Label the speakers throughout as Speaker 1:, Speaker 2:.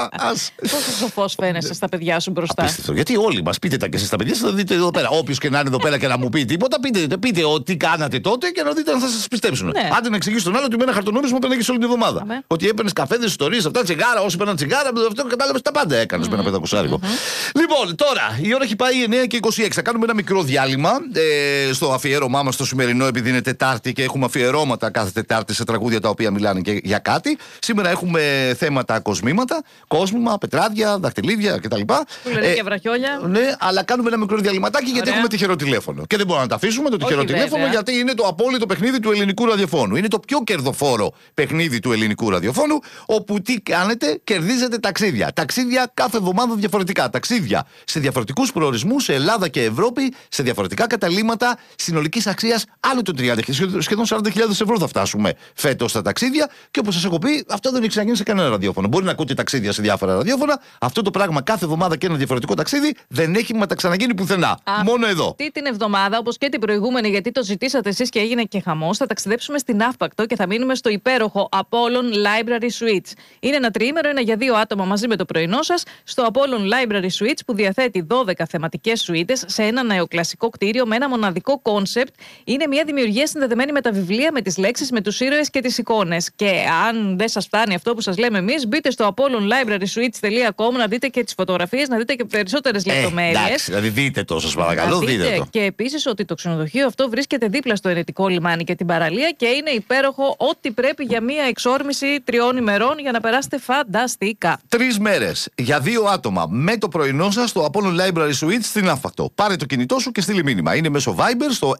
Speaker 1: Πόσο σοφός φαίνεσαι στα παιδιά σου μπροστά.
Speaker 2: Απίστευτο. Γιατί όλοι μας, πείτε τα και εσείς τα παιδιά σας, θα δείτε εδώ πέρα. Όποιος και να είναι εδώ πέρα και να μου πει τίποτα, πείτε τι κάνατε τότε και να δείτε αν θα σας πιστέψουν.
Speaker 1: Ναι.
Speaker 2: Άντε να εξηγήσει τον άλλο ότι με ένα χαρτονόμισμα παίρναγες όλη την εβδομάδα. Ότι έπαιρνες καφέδες, ιστορίες, αυτά, τσιγάρα, όσοι παίρναν τσιγάρα, αυτό κατάλαβες τα πάντα έκανες με ένα 500. Λοιπόν, τώρα η ώρα έχει πάει 9:26. Θα κάνουμε ένα μικρό διάλειμμα στο αφιέρωμά μας το σημερινό, επειδή είναι Τετάρτη και έχουμε αφιερώματα κάθε Τετάρτη σε τραγούδια τα οποία μιλάνε και για κάτι. Σήμερα έχουμε θέματα κόσμημα, πετράδια, δαχτυλίδια κτλ.
Speaker 1: Που λένε και βραχιόλια.
Speaker 2: Ναι, αλλά κάνουμε ένα μικρό διαλυματάκι γιατί έχουμε τυχερό τηλέφωνο. Και δεν μπορούμε να τα αφήσουμε το τυχερό τηλέφωνο, γιατί είναι το απόλυτο παιχνίδι του ελληνικού ραδιοφώνου. Είναι το πιο κερδοφόρο παιχνίδι του ελληνικού ραδιοφώνου, όπου τι κάνετε, κερδίζετε ταξίδια. Ταξίδια κάθε εβδομάδα διαφορετικά. Ταξίδια σε διαφορετικούς προορισμούς, σε Ελλάδα και Ευρώπη, σε διαφορετικά καταλύματα συνολικής αξίας άλλο το 30, σχεδόν 40.000 ευρώ θα φτάσουμε φέτος στα ταξίδια. Και όπως σας έχω πει, αυτό δεν έχει ξαναγίνει σε κανένα ραδιόφωνο. Μπορεί να ακούτε ταξίδια σε διάφορα ραδιόφωνα. Αυτό το πράγμα κάθε εβδομάδα και ένα διαφορετικό ταξίδι δεν έχει ξαναγίνει πουθενά. Μόνο εδώ.
Speaker 1: Αυτή την εβδομάδα, όπως και την προηγούμενη, γιατί το ζητήσατε εσείς και έγινε και χαμός, θα ταξιδέψουμε στην Αύπακτο και θα μείνουμε στο υπέροχο Apollon Library Suites. Είναι ένα τριήμερο, ένα για 2 άτομα μαζί με το πρωινό σας, στο Apollon Library Suites που διαθέτει 12 θεματικές σουίτες σε ένα νεοκλασικό κτίριο με ένα μοναδικό κόνσεπτ. Είναι μια δημιουργία συνδεδεμένη με τα βιβλία, με τις λέξεις, με τους ήρωες και τις εικόνες. Και αν δεν σας φτάνει αυτό που σας λέμε εμείς, μπείτε στο apollonlibrarysuites.com να δείτε και τις φωτογραφίες, να δείτε και περισσότερες λεπτομέρειες.
Speaker 2: Εντάξει, δηλαδή δείτε το, σας παρακαλώ, δείτε το.
Speaker 1: Και επίσης ότι το ξενοδοχείο αυτό βρίσκεται δίπλα στο Ενετικό λιμάνι και την παραλία και είναι υπέροχο, ό,τι πρέπει για μια εξόρμηση 3 ημερών για να περάσετε φανταστικά.
Speaker 2: 3 μέρες για 2 άτομα με το πρωινό σας στο Apollon Library Suites στην Αύπακτο. Πάρε το κινητό σου και στείλει μήνυμα. Είναι μέσω Viber στο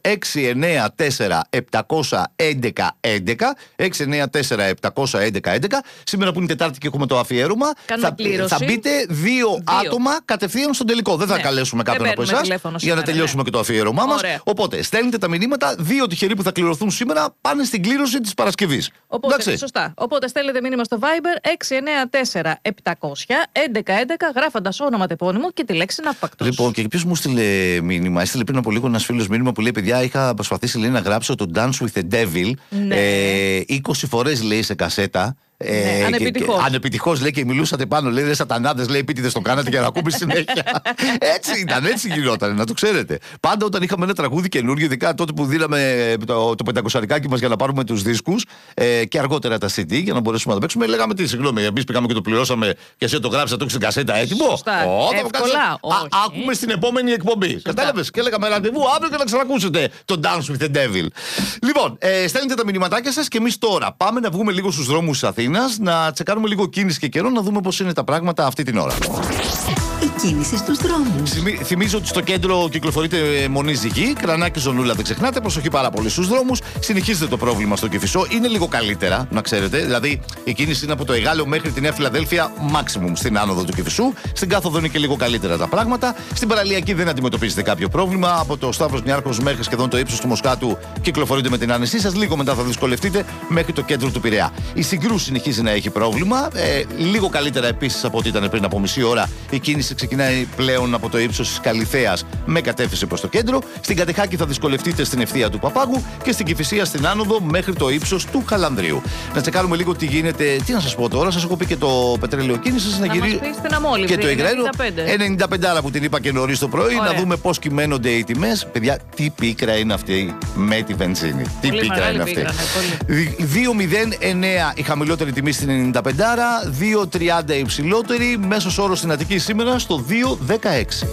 Speaker 2: 694-711-11. 694-711-11. Σήμερα που είναι Τετάρτη και έχουμε το αφιέρωμα, θα μπείτε 2 άτομα κατευθείαν στον τελικό. Δεν θα καλέσουμε κάποιον από εσάς για να τελειώσουμε και το αφιέρωμά μας. Οπότε στέλνετε τα μηνύματα. 2 τυχεροί που θα κληρωθούν σήμερα πάνε στην κλήρωση της Παρασκευής.
Speaker 1: Οπότε, σωστά. Οπότε στέλνετε μήνυμα στο Viber 694-700-1111 γράφοντας όνομα, τεπώνυμο και τη λέξη Αύπακτος.
Speaker 2: Λοιπόν, και ποιος μου στείλε μήνυμα? Έστειλε πριν από λίγο ένας φίλος μήνυμα που λέει: παιδιά, είχα προσπαθήσει να γράψω το Dance with the Devil 20 φορές, λέει, σε κασέτα. Ανεπιτυχώς, λέει, και μιλούσατε πάνω, λέει, ρε σατανάδες, λέει, επίτηδες το κάνατε για να ακούμε συνέχεια. Έτσι ήταν, έτσι γινόταν, να το ξέρετε. Πάντα όταν είχαμε ένα τραγούδι καινούργιο, ειδικά τότε που δίναμε το 500 μας για να πάρουμε τους δίσκους και αργότερα τα CD για να μπορέσουμε να το παίξουμε, λέγαμε τι, συγγνώμη, εμείς πήγαμε και το πληρώσαμε και εσύ το γράψατε, το έχεις στην κασέτα έτοιμο. Άκουμε στην επόμενη εκπομπή. Κατάλαβες? Και λέγαμε ραντεβού αύριο και να ξανακούσετε το Dance with the Devil. Λοιπόν, στέλνετε τα μηνυματάκια σας και εμείς τώρα πάμε να βγούμε λίγο στους δρόμους της Αθήνας, να τσεκάρουμε λίγο κίνηση και καιρό, να δούμε πώς είναι τα πράγματα αυτή την ώρα.
Speaker 3: Η κίνηση στους δρόμους.
Speaker 2: Θυμίζω ότι στο κέντρο κυκλοφορείται μονή ζυγή, Κρανάκη, Ζωνούλα, δεν ξεχνάτε. Προσοχή πάρα πολύ στους δρόμους. Συνεχίζεται το πρόβλημα στο Κηφισό. Είναι λίγο καλύτερα, να ξέρετε. Δηλαδή η κίνηση είναι από το Εγάλεο μέχρι τη Νέα Φιλαδέλφια, maximum στην άνοδο του Κηφισού. Στην κάθοδο είναι και λίγο καλύτερα τα πράγματα. Στην παραλιακή δεν αντιμετωπίζετε κάποιο πρόβλημα. Από το Σταύρος Νιάρχος μέχρι σχεδόν το ύψος του Μοσχάτου κυκλοφορείτε με την άνεσή σας. Λίγο μετά θα δυσκολευτείτε μέχρι το κέντρο του Πειραιά. Η Συγκρού συνεχίζει να έχει πρόβλημα. Λίγο καλύτερα επίσης από ό,τι ήταν πριν από μισή ώρα. Η κίνηση ξεκινάει πλέον από το ύψος της Καλιθέας με κατεύθυνση προς το κέντρο. Στην Κατεχάκη θα δυσκολευτείτε στην ευθεία του Παπάγου και στην Κηφισία στην άνοδο μέχρι το ύψος του Χαλανδρίου. Να τσεκάρουμε λίγο τι γίνεται. Τι να σας πω τώρα, σας έχω πει και το πετρέλαιο κίνησης να γυρίσει. Και το υγραέριο 95 που την είπα και νωρίς το πρωί. Ωραία. Να δούμε πώς κυμαίνονται οι τιμές. Παιδιά, τι πίκρα είναι αυτή με τη βενζίνη. Τι πίκρα είναι αυτή. 2,09 η χαμηλότερη τιμή στην 95, 2,30 η υψηλότερη. Μέσος όρος στην Αττική σήμερα στο 2,16.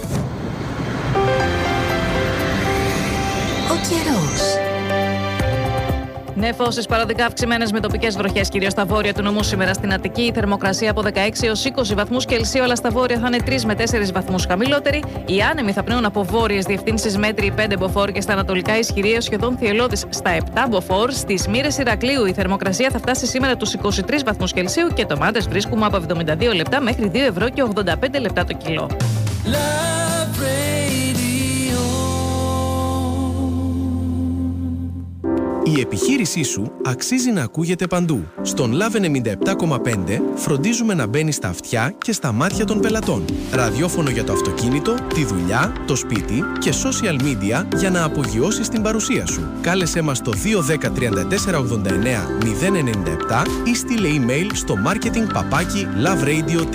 Speaker 3: Ο καιρός.
Speaker 1: Νεφώσεις παροδικά αυξημένες με τοπικές βροχές, κυρίως στα βόρεια του νομού σήμερα στην Αττική. Η θερμοκρασία από 16 έως 20 βαθμούς Κελσίου, αλλά στα βόρεια θα είναι 3 με 4 βαθμούς χαμηλότερη. Οι άνεμοι θα πνέουν από βόρειες διευθύνσεις μέτρη 5 μποφόρ και στα ανατολικά ισχυρή έως σχεδόν θυελλώδης στα 7 μποφόρ. Στις Μύρες Ηρακλείου η θερμοκρασία θα φτάσει σήμερα τους 23 βαθμούς Κελσίου και τομάτες βρίσκουμε από 72 λεπτά μέχρι 2 ευρώ και 85 λεπτά το κιλό.
Speaker 4: Η επιχείρησή σου αξίζει να ακούγεται παντού. Στον Love 97,5 φροντίζουμε να μπαίνει στα αυτιά και στα μάτια των πελατών. Ραδιόφωνο για το αυτοκίνητο, τη δουλειά, το σπίτι και social media για να απογειώσεις την παρουσία σου. Κάλεσέ μας στο 210 34 89 097 ή στείλε email στο marketing@loveradio.com.